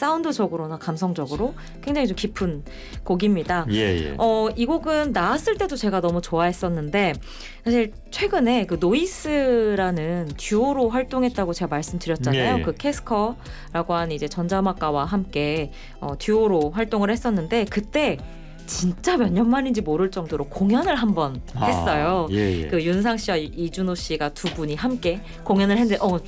사운드적으로나 감성적으로 굉장히 좀 깊은 곡입니다. 예. 이 곡은 나왔을 때도 제가 너무 좋아했었는데 사실 최근에 그 노이스라는 듀오로 활동했다고 제가 말씀드렸잖아요. 예. 그 캐스커라고 하는 이제 전자음악가와 함께 듀오로 활동을 했었는데 그때 진짜 몇 년 만인지 모를 정도로 공연을 한번 했어요. 예. 그 윤상 씨와 이준호 씨가 두 분이 함께 공연을 했는데